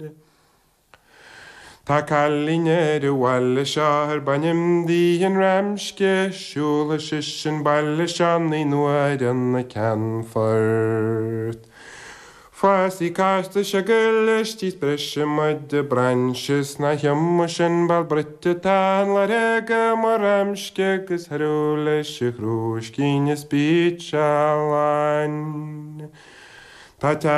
Tá callinne de walle seair banim díon ramske, siúla sin balle sean í nuair an na canfort. Fásí cásta se gulis tís brise mud de branches na hiammu sin bal britte tan la rega mar ramske gus harúla se chrúis cíne spíd se láin. Tá